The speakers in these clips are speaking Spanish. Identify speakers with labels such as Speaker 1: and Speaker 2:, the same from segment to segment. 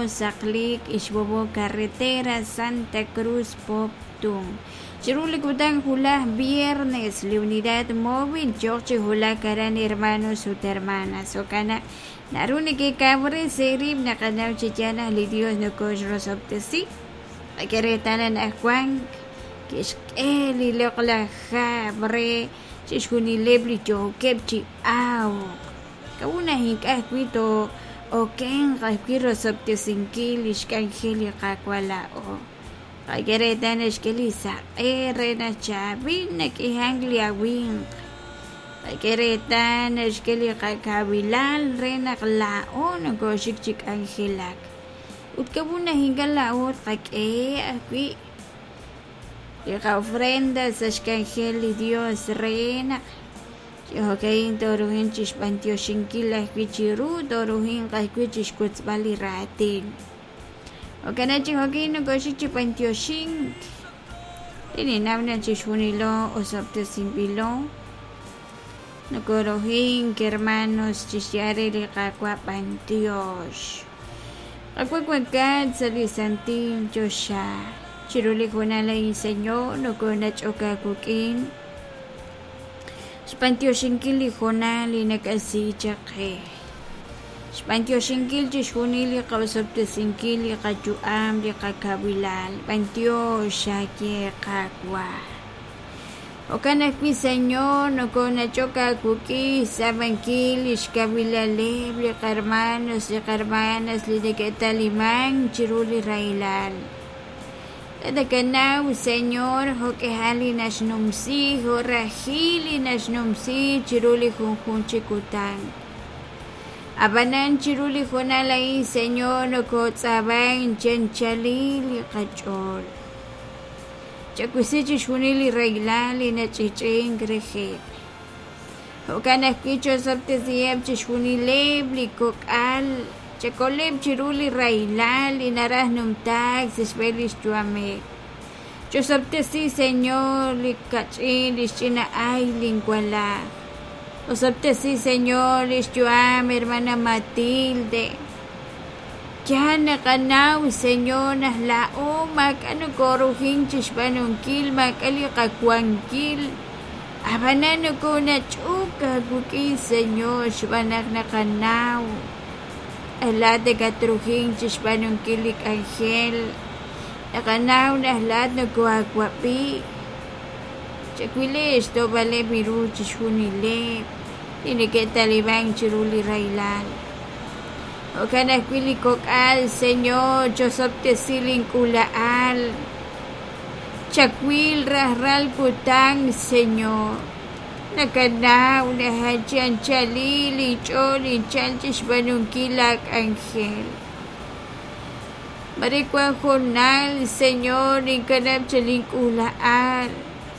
Speaker 1: Dios Saqlik Ishbobo Carretera Santa Cruz Poptung. Chiruli Kutan Hula Viernes, la unidad móvil, George Hula Karan hermanos o hermanas. Okana Naruni que cabre serib nakanaw chichana li Dios no kosh rosoptesi. Akeretanan akwan kish eli lokla jabre chishuni lebli cho kepchi aw. Kauna hinkah kwito o ken kakiro soptesinkil ishkankili kakwala o. Akeretan ishkelisa rena chabin nakihangli awing. Akeretan ishkeli kakabilal rena klaon go shikchik angelak. Utkabuna hingalaot akwi. Lika ofrendas ashkangeli Dios rena. Yokain toruhin chish pantiyoshinkila kwichiru toruhin kakwichish kutzbali ratin. Okana chihokin go shikchik pantiyoshink. Tininamna chishunilo o saptesimpilo. Nagorohin que hermanos chishiare de kakwa pantiosh. Kakwakwakad sa lisantin Josha. Chiruli ko na lang insenyo no ko na chokakukin. Spantiyoshinkili ko na linakasi chake. Spantiyoshinkil chishunili kausaptesinkili kajuam di kakabilal. Pantiyosha ke kakwa. Okana kwi Señor no kona choka kuki sabankil ishkabilale li hermanos y hermanas li de Ketalimán chiruli railal. Tada kanaw Señor ho kehali nasnumsi ho rahili nasnumsi chiruli hun chikutan. Abanan chiruli honalai Señor no ko tsaban chenchali li kachol. Chakusichi shunili reglali na chiching grehe. Okana kicho saptesiyab chishunileb li kokal. Chakoleb chiruli reglali narah numtag sisbelis chuame. Chosaptesi Señor li kachin li china ay lingwala. Osaptesi Señor li chuame hermana Matilde. Yana kanaw Señor na lao makano koruhin chishbanunkil makali kakwangkil. Abanano ko na chuka kuki Señor shbanak na kanaw. Alade katruhin chishbanunkil ik angel. Nakanaw na lahat na kuwagwapi. Chakwilis to bale biru chishunile. Iniketaliban chiruli railal. Okana kwili kokal Señor Joseph tesiling ulaal. Chakwil rahral kutang Señor. Nakanaw na hadyan chalili choli chalchish banunkilak angel. Marikwa honal Señor inkanab chaling ulaal.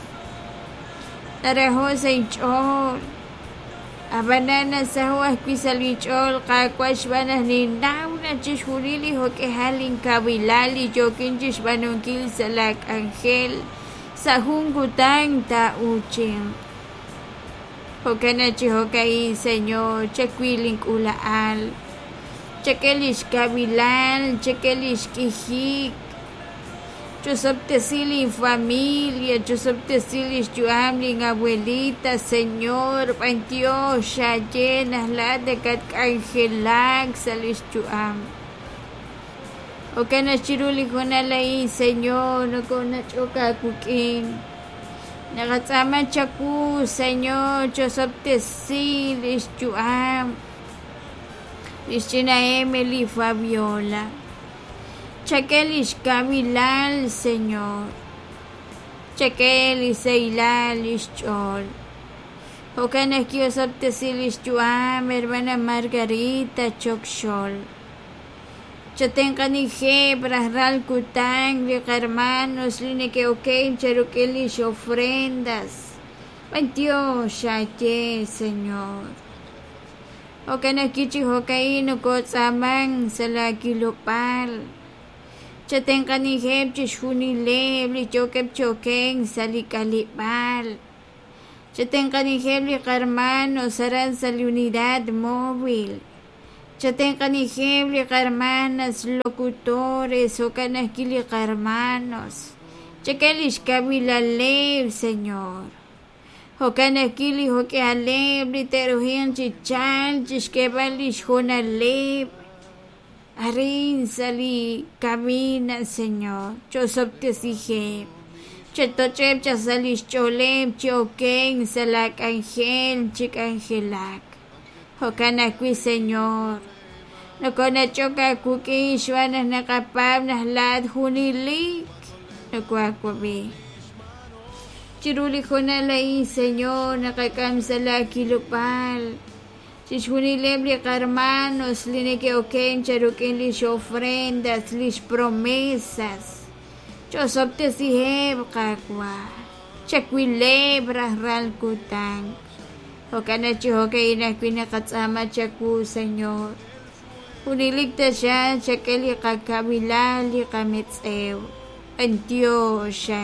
Speaker 1: Naraho sa inchol. Abanana sa huwag pisalichol kakwash banah ninaw na chishunili ho kehaling kabilali jokin chishbanunkil salak angel sa hungutang tauching. Hokana chihokai Señor chakwiling ulaal. Chakelish kabilal, chakelish kihik. Joseph tesili familia, Joseph tesili juamling abuelita, Señor, pantiyosha llenas la de kat angelag salis juam. O kana chiruli ko na lai, Señor, no ko na choka kukin. Nakatsama chaku, Señor, Joseph tesili juam. Listina Emily Fabiola. Chakelis kabilal Señor. Chakelis seilal ischol. Okana kiosap tesilis juam hermana Margarita chokshol. Chatenka ni hebra ral kutang li hermanos line que oken charukelis ofrendas. Dios shaye Señor. Okana kichi hokaino kotsamang salakilopal. Chatenka ni heb chishunileb li chokep chokeng salikalipal. Chatenka ni heb li hermano saran sa unidad móvil. Chatenqanijeble hermanas, locutores, ocanasquili hermanos. Chacalish kabilalev, Señor. Ocanasquili hokealev, literujian chichal, chishkebalish honalev. Arin sali camina, Señor. Chosoptesije. Chetochep chasalish cholem, choken, salak angel, chik angelak. Hokanakwi, Señor. No conachoca kuki shwanas nakapabnas lad hunilik. No kuakwabi. Chiruli honalai, Señor, nakakamsala kilupal. Chishunilebli hermanos, lineke oken charuken lish ofrendas, lish promesas. Chosopte siheb kakwa. Chakwilebras ralkutang. Okanachi hokeina kwinakatsama chaku, Señor. Unilikta siya, chakeli kakabilali kamitsew. Antiyosha.